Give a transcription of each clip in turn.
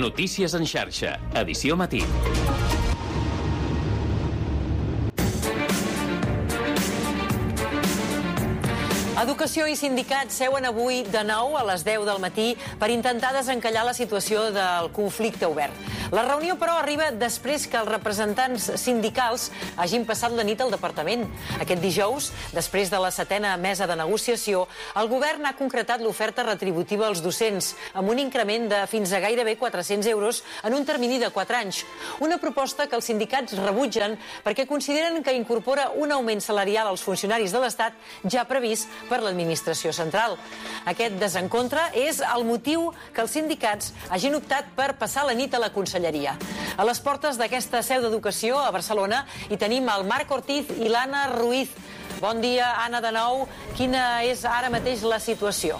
Notícies en xarxa, edició matí. Educació i sindicats seuen avui de nou a les 10 del matí per intentar desencallar la situació del conflicte obert. La reunió, però, arriba després que els representants sindicals hagin passat la nit al departament. Aquest dijous, després de la 7a mesa de negociació, el govern ha concretat l'oferta retributiva als docents, amb un increment de fins a gairebé 400 euros en un termini de 4 anys. Una proposta que els sindicats rebutgen perquè consideren que incorpora un augment salarial als funcionaris de l'Estat ja previst per l'administració central. Aquest desencontre és el motiu que els sindicats hagin optat per passar la nit a la conselleria. A les portes d'aquesta seu d'educació a Barcelona hi tenim el Marc Ortiz i l'Anna Ruiz. Bon dia, Anna, de nou. Quina és ara mateix la situació?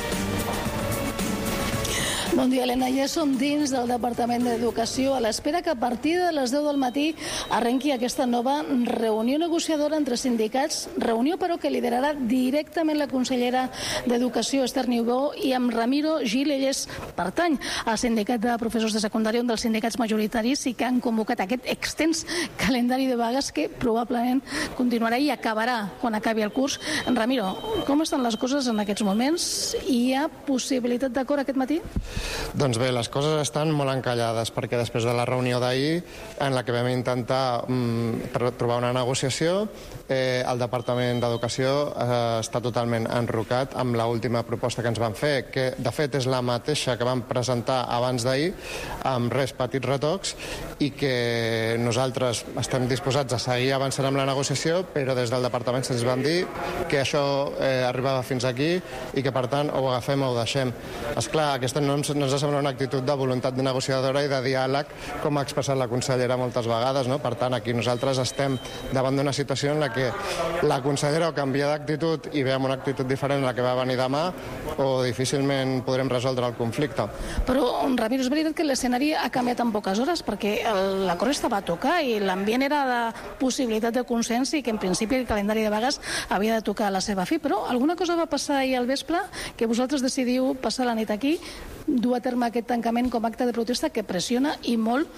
Bon dia, Helena. Ja som dins del Departament d'Educació a l'espera que a partir de les 10 del matí arrenqui aquesta nova reunió negociadora entre sindicats, reunió però que liderarà directament la consellera d'Educació, Esther Niubó, i amb Ramiro Gil. Ell pertany al sindicat de professors de secundària, un dels sindicats majoritaris, i que han convocat aquest extens calendari de vagues que probablement continuarà i acabarà quan acabi el curs. Ramiro, com estan les coses en aquests moments? Hi ha possibilitat d'acord aquest matí? Doncs bé, les coses estan molt encallades perquè després de la reunió d'ahir en la que vam intentar trobar una negociació, el Departament d'Educació està totalment enrocat amb l'última proposta que ens van fer, que de fet és la mateixa que vam presentar abans d'ahir, amb petits retocs, i que nosaltres estem disposats a seguir avançant amb la negociació, però des del Departament se'ns van dir que això arribava fins aquí i que per tant o ho agafem o ho deixem. Esclar, aquesta no ens ha semblat una actitud de voluntat negociadora i de diàleg, com ha expressat la consellera moltes vegades, no? Per tant, aquí nosaltres estem davant d'una situació en la que la consellera o canvia d'actitud i ve amb una actitud diferent a la que va venir demà, o difícilment podrem resoldre el conflicte. Però, Ramiro, és veritat que l'escenari ha canviat en poques hores, perquè l'acord estava a tocar i l'ambient era de possibilitat de consens i que en principi el calendari de vagues havia de tocar la seva fi, però alguna cosa va passar ahir al vespre que vosaltres decidiu passar la nit aquí, dur a terme aquest tancament com a acte de protesta que pressiona i molt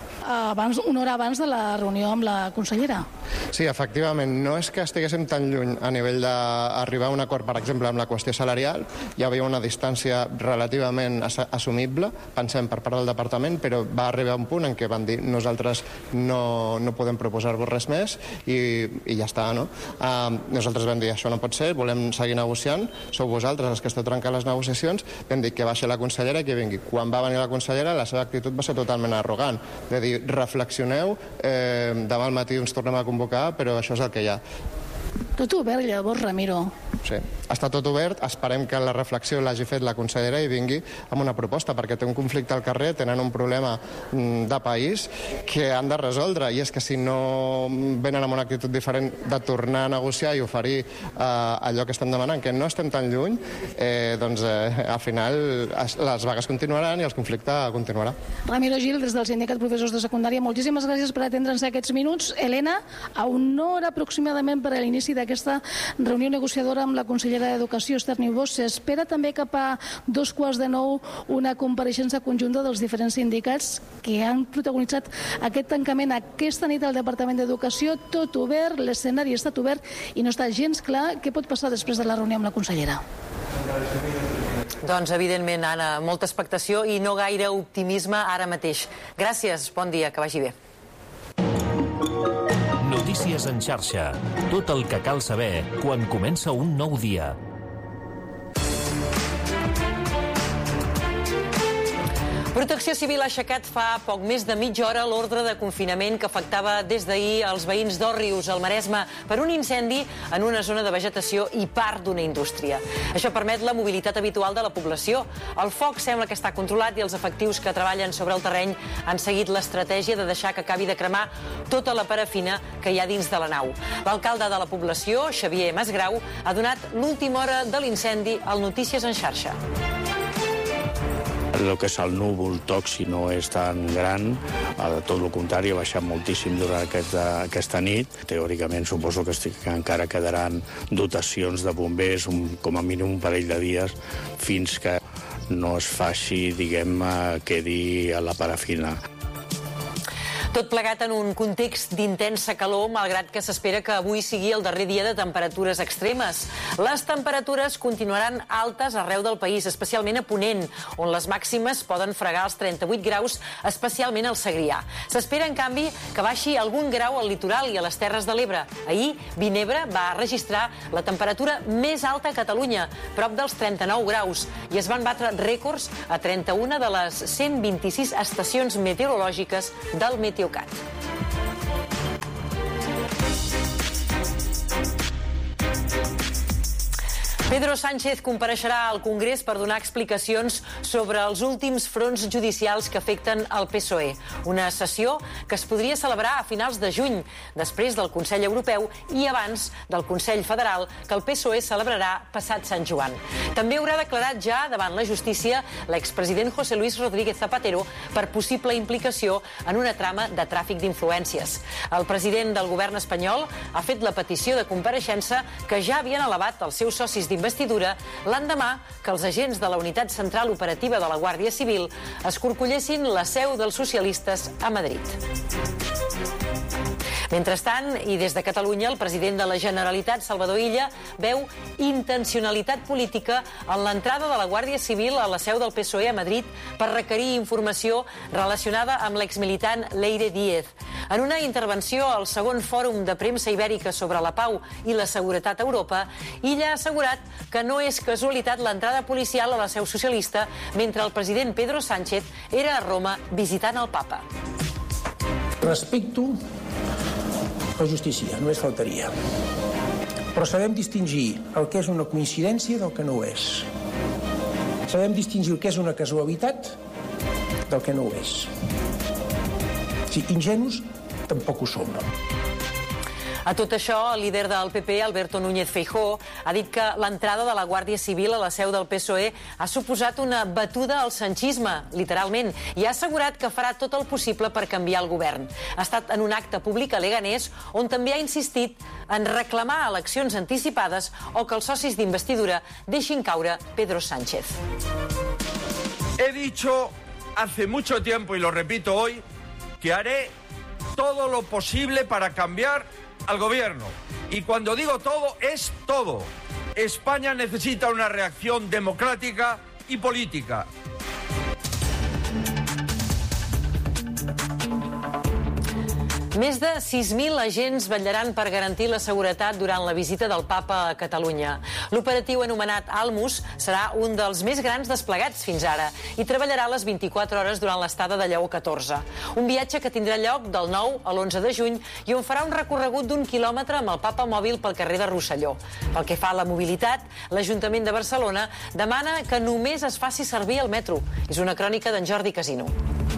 una hora abans de la reunió amb la consellera. Sí, efectivament, no és que estiguéssim tan lluny a nivell d'arribar a un acord, per exemple, amb la qüestió salarial. Hi havia una distància relativament assumible, pensem, per part del departament, però va arribar un punt en què van dir nosaltres no podem proposar-vos res més i ja està, no? Nosaltres vam dir això no pot ser, volem seguir negociant, sou vosaltres els que esteu trencant les negociacions, vam dir que baixi la consellera i que vingui. Quan va venir la consellera, la seva actitud va ser totalment arrogant, de dir reflexioneu, demà al matí ens tornem a convocar, però això és el que hi ha. Tot obert, llavors, Ramiro. Sí, està tot obert, esperem que la reflexió l'hagi fet la consellera i vingui amb una proposta, perquè té un conflicte al carrer, tenen un problema de país que han de resoldre, i és que si no venen amb una actitud diferent de tornar a negociar i oferir allò que estem demanant, que no estem tan lluny, doncs al final les vagues continuaran i el conflicte continuarà. Ramiro Gil, des del Sindicat Professors de Secundària, moltíssimes gràcies per atendre'ns aquests minuts. Helena, a una hora aproximadament per a l'inici d'aquesta reunió negociadora amb la consellera d'Educació, Esther Niubó, s'espera també cap a 8:45 una compareixença conjunta dels diferents sindicats que han protagonitzat aquest tancament aquesta nit al Departament d'Educació. Tot obert, l'escenari ha estat obert i no està gens clar què pot passar després de la reunió amb la consellera. Doncs, evidentment, Anna, molta expectació i no gaire optimisme ara mateix. Gràcies, bon dia, que vagi bé. Notícies en xarxa. Tot el que cal saber quan comença un nou dia. Protecció Civil ha aixecat fa poc més de mitja hora l'ordre de confinament que afectava des d'ahir els veïns d'Òrrius, al Maresme, per un incendi en una zona de vegetació i part d'una indústria. Això permet la mobilitat habitual de la població. El foc sembla que està controlat i els efectius que treballen sobre el terreny han seguit l'estratègia de deixar que acabi de cremar tota la parafina que hi ha dins de la nau. L'alcalde de la població, Xavier Masgrau, ha donat l'última hora de l'incendi al Notícies en xarxa. El que és el núvol tòxic no és tan gran, tot el contrari, ha baixat moltíssim durant aquesta nit. Teòricament suposo que encara quedaran dotacions de bombers, com a mínim un parell de dies, fins que no es faci, diguem, quedi a la parafina. Tot plegat en un context d'intensa calor, malgrat que s'espera que avui sigui el darrer dia de temperatures extremes. Les temperatures continuaran altes arreu del país, especialment a Ponent, on les màximes poden fregar els 38 graus, especialment al Segrià. S'espera, en canvi, que baixi algun grau al litoral i a les Terres de l'Ebre. Ahir, Vinebre va registrar la temperatura més alta a Catalunya, prop dels 39 graus, i es van batre rècords a 31 de les 126 estacions meteorològiques del Meteocat. Pedro Sánchez compareixerà al Congrés per donar explicacions sobre els últims fronts judicials que afecten el PSOE. Una sessió que es podria celebrar a finals de juny, després del Consell Europeu i abans del Consell Federal, que el PSOE celebrarà passat Sant Joan. També haurà declarat ja davant la justícia l'expresident José Luis Rodríguez Zapatero per possible implicació en una trama de tràfic d'influències. El president del govern espanyol ha fet la petició de compareixença que ja havien elevat els seus socis d'investidura l'endemà que els agents de la Unitat Central Operativa de la Guàrdia Civil escorcollessin la seu dels socialistes a Madrid. Mentrestant, i des de Catalunya, el president de la Generalitat, Salvador Illa, veu intencionalitat política en l'entrada de la Guàrdia Civil a la seu del PSOE a Madrid per requerir informació relacionada amb l'exmilitant Leire Díez. En una intervenció al segon fòrum de premsa ibèrica sobre la pau i la seguretat a Europa, Illa ha assegurat que no és casualitat l'entrada policial a la seu socialista mentre el president Pedro Sánchez era a Roma visitant el papa. Respecto la justícia, només faltaria. Però sabem distingir el que és una coincidència del que no ho és. Sabem distingir el que és una casualitat del que no ho és. Si ingenus, tampoc ho som. A tot això, el líder del PP, Alberto Núñez Feijóo, ha dit que l'entrada de la Guàrdia Civil a la seu del PSOE ha suposat una batuda al sanchisme, literalment, i ha assegurat que farà tot el possible per canviar el govern. Ha estat en un acte públic a Leganés on també ha insistit en reclamar eleccions anticipades o que els socis d'investidura deixin caure Pedro Sánchez. He dicho hace mucho tiempo, y lo repito hoy, que haré todo lo posible para cambiar al gobierno. Y cuando digo todo, es todo. España necesita una reacción democrática y política. Més de 6.000 agents vetllaran per garantir la seguretat durant la visita del papa a Catalunya. L'operatiu anomenat Almus serà un dels més grans desplegats fins ara i treballarà les 24 hores durant l'estada de Lleó XIV. Un viatge que tindrà lloc del 9 a l'11 de juny i on farà un recorregut d'1 quilòmetre amb el papa mòbil pel carrer de Rosselló. Pel que fa a la mobilitat, l'Ajuntament de Barcelona demana que només es faci servir el metro. És una crònica d'en Jordi Casino.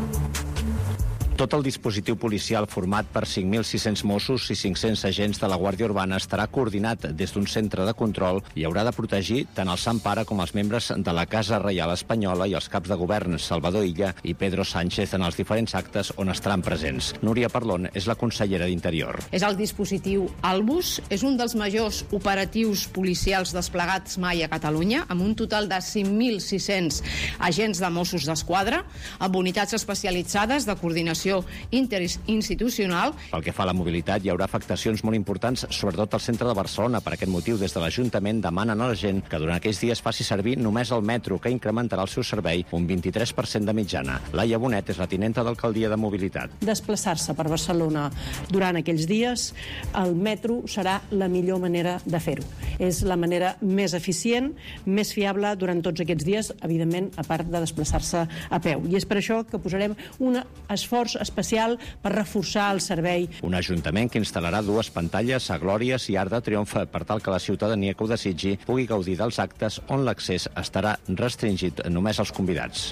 Tot el dispositiu policial format per 5.600 Mossos i 500 agents de la Guàrdia Urbana estarà coordinat des d'un centre de control i haurà de protegir tant el Sant Pare com els membres de la Casa Reial Espanyola i els caps de govern Salvador Illa i Pedro Sánchez en els diferents actes on estaran presents. Núria Parlon és la consellera d'Interior. És el dispositiu Almus, és un dels majors operatius policials desplegats mai a Catalunya, amb un total de 5.600 agents de Mossos d'Esquadra, amb unitats especialitzades de coordinació interinstitucional. Pel que fa a la mobilitat, hi haurà afectacions molt importants, sobretot al centre de Barcelona. Per aquest motiu, des de l'Ajuntament demanen a la gent que durant aquells dies faci servir només el metro, que incrementarà el seu servei un 23% de mitjana. Laia Bonet és la tinenta d'alcaldia de mobilitat. Desplaçar-se per Barcelona durant aquells dies, el metro serà la millor manera de fer-ho. És la manera més eficient, més fiable durant tots aquests dies, evidentment, a part de desplaçar-se a peu. I és per això que posarem un esforç especial per reforçar el servei. Un ajuntament que instal·larà 2 pantalles a Glòries i Arc de Triomf per tal que la ciutadania que ho desitgi pugui gaudir dels actes on l'accés estarà restringit només als convidats.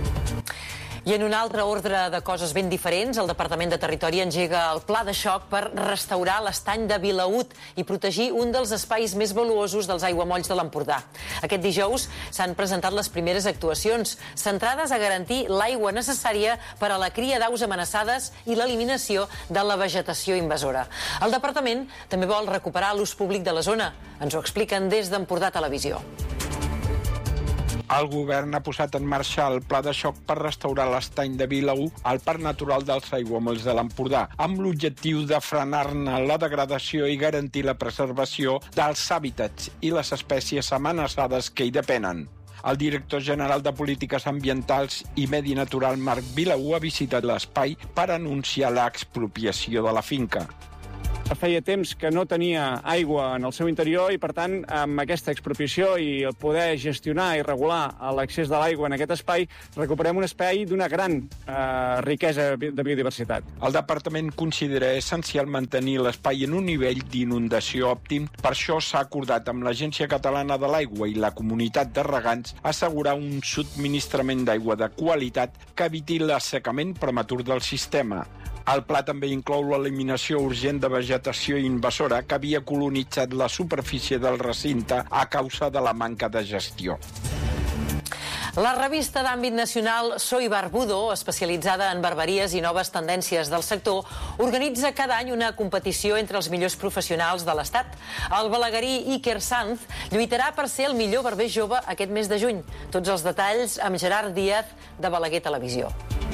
I en un altre ordre de coses ben diferents, el Departament de Territori engega el pla de xoc per restaurar l'estany de Vilaüt i protegir un dels espais més valuosos dels aiguamolls de l'Empordà. Aquest dijous s'han presentat les primeres actuacions, centrades a garantir l'aigua necessària per a la cria d'aus amenaçades i l'eliminació de la vegetació invasora. El departament també vol recuperar l'ús públic de la zona. Ens ho expliquen des d'Empordà Televisió. El govern ha posat en marxa el pla de xoc per restaurar l'estany de Vilaür al Parc Natural dels Aiguamolls de l'Empordà, amb l'objectiu de frenar-ne la degradació i garantir la preservació dels hàbitats i les espècies amenaçades que hi depenen. El director general de Polítiques Ambientals i Medi Natural, Marc Vilaür, ha visitat l'espai per anunciar l'expropiació de la finca. Feia temps que no tenia aigua en el seu interior i, per tant, amb aquesta expropiació i el poder gestionar i regular l'accés de l'aigua en aquest espai, recuperem un espai d'una gran riquesa de biodiversitat. El departament considera essencial mantenir l'espai en un nivell d'inundació òptim. Per això s'ha acordat amb l'Agència Catalana de l'Aigua i la Comunitat de Regants assegurar un subministrament d'aigua de qualitat que eviti l'assecament prematur del sistema. El pla també inclou l'eliminació urgent de vegetació invasora que havia colonitzat la superfície del recinte a causa de la manca de gestió. La revista d'àmbit nacional Soy Barbudo, especialitzada en barberies i noves tendències del sector, organitza cada any una competició entre els millors professionals de l'Estat. El balaguerí Iker Sanz lluitarà per ser el millor barber jove aquest mes de juny. Tots els detalls amb Gerard Díaz, de Balaguer Televisió.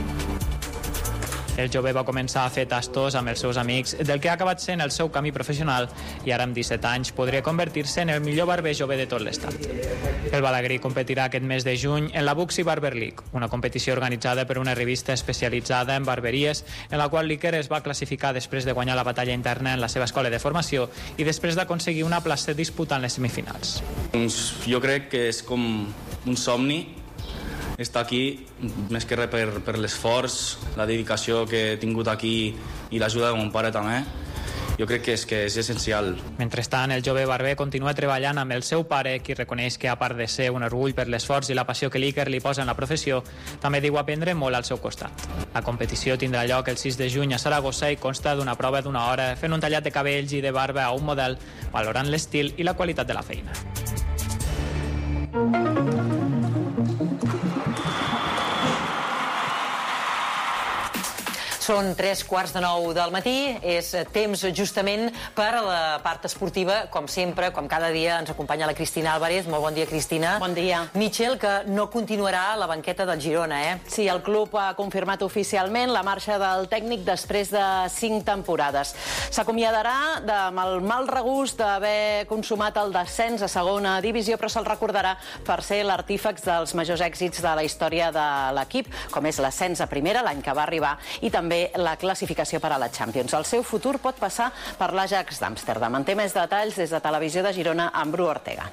El jove va començar a fer tastos amb els seus amics del que ha acabat sent el seu camí professional i ara amb 17 anys podria convertir-se en el millor barber jove de tot l'estat. El balaguerí competirà aquest mes de juny en la Buxi Barber League, una competició organitzada per una revista especialitzada en barberies en la qual l'Iker es va classificar després de guanyar la batalla interna en la seva escola de formació i després d'aconseguir una plaça disputant les semifinals. Jo crec que és com un somni estar aquí, més que res per l'esforç, la dedicació que he tingut aquí i l'ajuda de mon pare també. Jo crec que és essencial. Mentrestant, el jove barber continua treballant amb el seu pare, qui reconeix que, a part de ser un orgull per l'esforç i la passió que l'Iker li posa en la professió, també diu aprendre molt al seu costat. La competició tindrà lloc el 6 de juny a Saragossa i consta d'una prova d'1 hora, fent un tallat de cabells i de barba a un model, valorant l'estil i la qualitat de la feina. Són 3:45 del matí, és temps justament per a la part esportiva, com sempre, com cada dia ens acompanya la Cristina Álvarez. Molt bon dia, Cristina. Bon dia. Michel, que no continuarà a la banqueta del Girona, eh? Sí, el club ha confirmat oficialment la marxa del tècnic després de 5 temporades. S'acomiadarà amb el mal regust d'haver consumat el descens a segona divisió, però se'l recordarà per ser l'artífex dels majors èxits de la història de l'equip, com és l'ascens a primera, l'any que va arribar, i també la classificació per a la Champions. El seu futur pot passar per l'Ajax d'Amsterdam. En té més detalls des de Televisió de Girona amb Bru Ortega.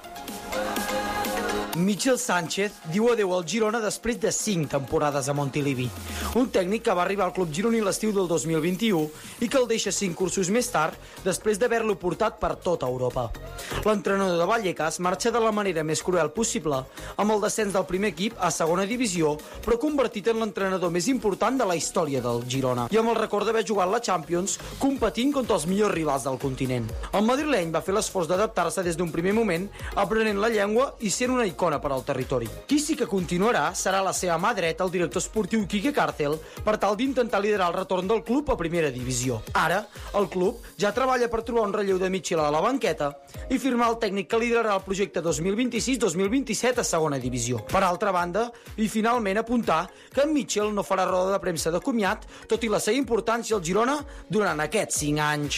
Michel Sánchez diu adeu al Girona després de 5 temporades a Montilivi. Un tècnic que va arribar al club gironí l'estiu del 2021 i que el deixa 5 cursos més tard després d'haver-lo portat per tota Europa. L'entrenador de Vallecas marxa de la manera més cruel possible, amb el descens del primer equip a segona divisió, però convertit en l'entrenador més important de la història del Girona i amb el record d'haver jugat la Champions competint contra els millors rivals del continent. El madrileny va fer l'esforç d'adaptar-se des d'un primer moment, aprenent la llengua i sent una icona per al territori. Qui sí que continuarà serà la seva mà dreta, el director esportiu Quique Cárcel, per tal d'intentar liderar el retorn del club a primera divisió. Ara, el club ja treballa per trobar un relleu de Michel a la banqueta i firmar el tècnic que liderarà el projecte 2026-2027 a segona divisió. Per altra banda, i finalment apuntar que en Michel no farà roda de premsa de comiat, tot i la seva importància al Girona durant aquests 5 anys.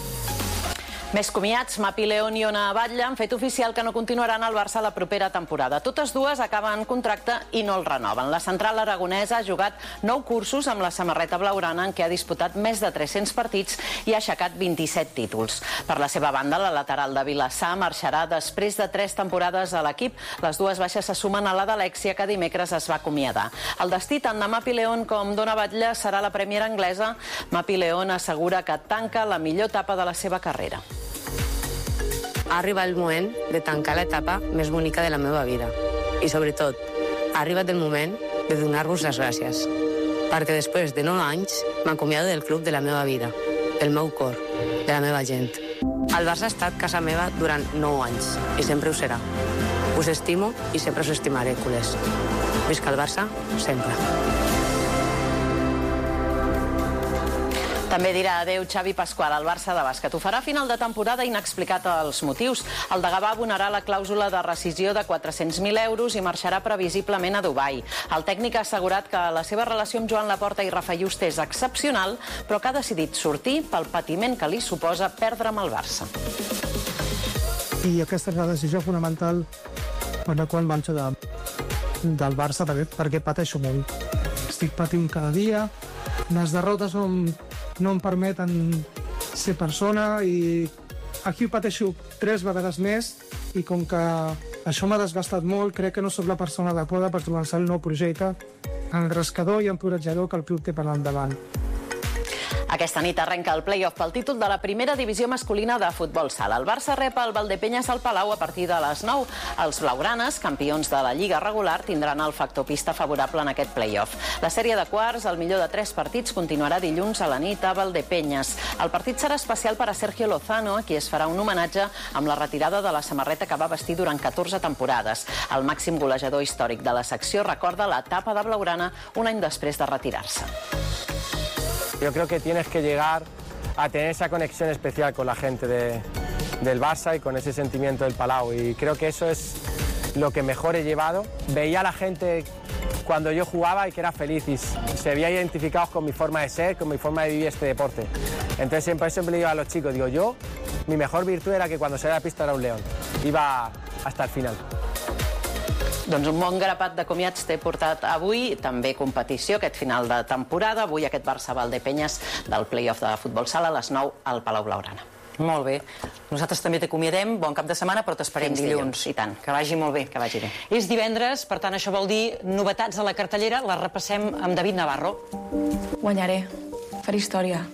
Més comiats, Mapi León i Ona Batlle han fet oficial que no continuaran al Barça la propera temporada. Totes dues acaben contracte i no el renoven. La central aragonesa ha jugat 9 cursos amb la samarreta blaugrana, en què ha disputat més de 300 partits i ha aixecat 27 títols. Per la seva banda, la lateral de Vilassar marxarà després de 3 temporades a l'equip. Les dues baixes se sumen a la d'Alexia, que dimecres es va acomiadar. El destí tant de Mapi León com d'Ona Batlle serà la Premier anglesa. Mapi León assegura que tanca la millor etapa de la seva carrera. Ha arribat el moment de tancar l'etapa més bonica de la meva vida. I, sobretot, ha arribat el moment de donar-vos les gràcies. Perquè després de 9 anys m'acomiado del club de la meva vida, del meu cor, de la meva gent. El Barça ha estat casa meva durant 9 anys i sempre ho serà. Us estimo i sempre us estimaré, culers. Visca el Barça, sempre. També dirà adeu Xavi Pasqual al Barça de bàsquet. Ho farà a final de temporada, inexplicat els motius. El de Gavà abonarà la clàusula de rescisió de 400.000 euros i marxarà previsiblement a Dubai. El tècnic ha assegurat que la seva relació amb Joan Laporta i Rafa Juste és excepcional, però que ha decidit sortir pel patiment que li suposa perdre amb el Barça. I aquesta és la decisió fonamental per la qual marxo del Barça, perquè pateixo molt. Estic patint cada dia, les derrotes no em permeten ser persona i aquí ho pateixo 3 vegades més i com que això m'ha desgastat molt, crec que no sóc la persona adequada per començar el nou projecte engrescador i encoratjador que el club té per endavant. Aquesta nit arrenca el play-off pel títol de la primera divisió masculina de futbol sala. El Barça rep el Valdepeñas al Palau a partir de les 9. Els blaugranes, campions de la Lliga regular, tindran el factor pista favorable en aquest play-off. La sèrie de quarts, el millor de 3 partits, continuarà dilluns a la nit a Valdepeñas. El partit serà especial per a Sergio Lozano, a qui es farà un homenatge amb la retirada de la samarreta que va vestir durant 14 temporades. El màxim golejador històric de la secció recorda l'etapa de blaugrana un any després de retirar-se. Yo creo que tienes que llegar a tener esa conexión especial con la gente del Barça y con ese sentimiento del Palau. Y creo que eso es lo que mejor he llevado. Veía a la gente cuando yo jugaba y que era feliz y se veía identificados con mi forma de ser, con mi forma de vivir este deporte. Entonces siempre le digo a los chicos, mi mejor virtud era que cuando salía a la pista era un león. Iba hasta el final. Doncs un bon grapat de comiats t'he portat avui, també competició, aquest final de temporada, avui aquest Barça-Valdepeñas del play-off de futbol sala a les 9 al Palau Blaugrana. Molt bé. Nosaltres també t'acomiadem, bon cap de setmana, però t'esperem dilluns. I tant. Que vagi molt bé. Que vagi bé. És divendres, per tant això vol dir novetats a la cartellera, les repassem amb David Navarro. Guanyaré. Faré història.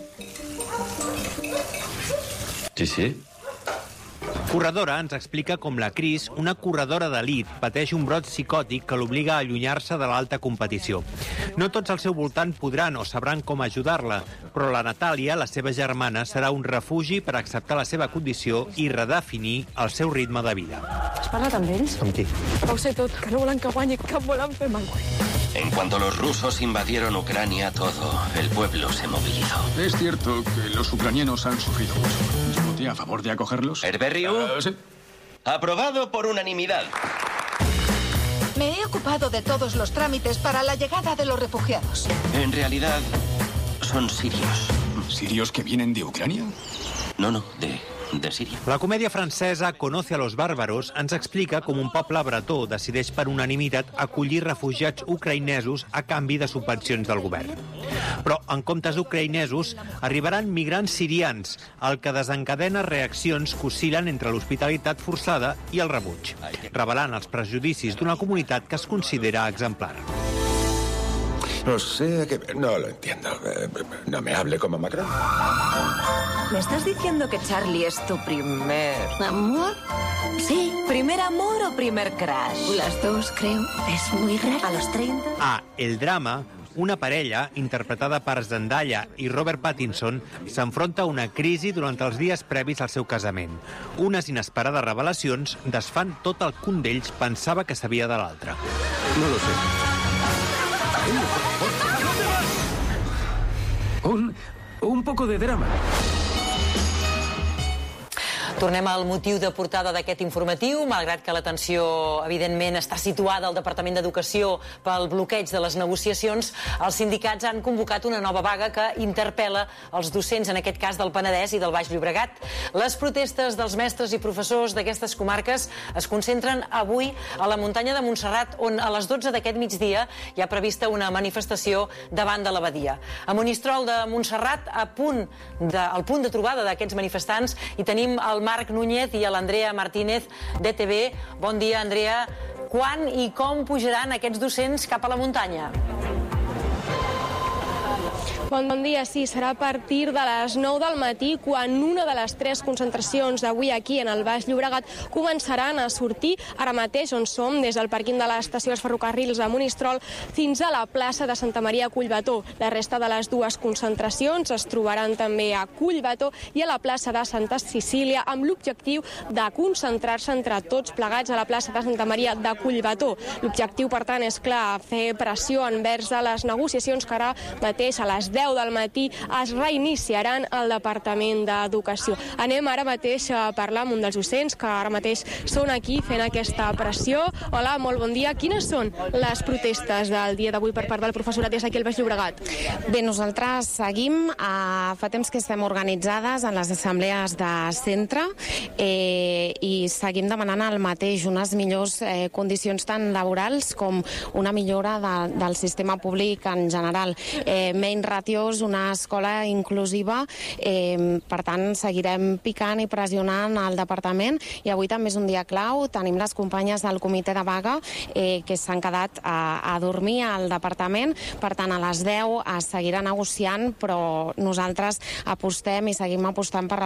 Sí. Corredora ens explica com la Cris, una corredora d'elit, pateix un brot psicòtic que l'obliga a allunyar-se de l'alta competició. No tots al seu voltant podran o sabran com ajudar-la, però la Natàlia, la seva germana, serà un refugi per acceptar la seva condició i redefinir el seu ritme de vida. Has parlat amb ells? Amb qui? Ho sé tot, que no volen que guanyi, que volen fer mal. En cuanto los rusos invadieron Ucrania, todo el pueblo se movilizó. Es cierto que los ucranianos han sufrido mucho. Yo voté a favor de acogerlos. ¿Herberriu? Sí. Aprobado por unanimidad. Me he ocupado de todos los trámites para la llegada de los refugiados. En realidad, son sirios. ¿Sirios que vienen de Ucrania? No, de Síria. La comèdia francesa Conoce a los bárbaros ens explica com un poble bretó decideix per unanimitat acollir refugiats ucraïnesos a canvi de subvencions del govern. Però en comptes ucraïnesos arribaran migrants sirians, el que desencadena reaccions que oscil·len entre l'hospitalitat forçada i el rebuig, revelant els prejudicis d'una comunitat que es considera exemplar. No sé, no lo entiendo. No me hable como Macron. ¿Me estás diciendo que Charlie es tu primer amor? Sí, ¿primer amor o primer crush? Las dos, creo. Es muy raro. ¿A los 30? A El drama, una parella, interpretada per Zendaya i Robert Pattinson, s'enfronta a una crisi durant els dies previs al seu casament. Unes inesperades revelacions desfan tot el que un d'ells pensava que sabia de l'altre. No lo sé. Un poco de drama. Tornem al motiu de portada d'aquest informatiu. Malgrat que l'atenció, evidentment, està situada al Departament d'Educació pel bloqueig de les negociacions, els sindicats han convocat una nova vaga que interpel·la els docents, en aquest cas del Penedès i del Baix Llobregat. Les protestes dels mestres i professors d'aquestes comarques es concentren avui a la muntanya de Montserrat, on a les 12 d'aquest migdia hi ha prevista una manifestació davant de l'abadia. A Monistrol de Montserrat, al punt de trobada d'aquests manifestants, hi tenim el Marc Núñez i l'Andrea Martínez d'ETV. Bon dia, Andrea. Quan i com pujaran aquests docents cap a la muntanya? Bon dia, sí, serà a partir de les 9 del matí quan una de les 3 concentracions d'avui aquí en el Baix Llobregat començaran a sortir ara mateix on som, des del pàrquing de l'estació dels ferrocarrils a Monistrol fins a la plaça de Santa Maria a Collbató. La resta de les dues concentracions es trobaran també a Collbató i a la plaça de Santa Cecília amb l'objectiu de concentrar-se entre tots plegats a la plaça de Santa Maria de Collbató. L'objectiu, per tant, és clar, fer pressió envers a les negociacions que ara mateix a les 10 del matí es reiniciaran al Departament d'Educació. Anem ara mateix a parlar amb un dels docents que ara mateix són aquí fent aquesta pressió. Hola, molt bon dia. Quines són les protestes del dia d'avui per part del professorat des d'aquí al Baix Llobregat? Bé, nosaltres seguim. Fa temps que estem organitzades en les assemblees de centre i seguim demanant el mateix, unes millors condicions tant laborals com una millora del sistema públic en general. Menys ràtios, una escola inclusiva, per tant seguirem picant i pressionant al departament i avui també és un dia clau. Tenim les companyes del comitè de vaga que s'han quedat a dormir al departament, per tant a les 10 es seguirà negociant, però nosaltres apostem i seguim apostant per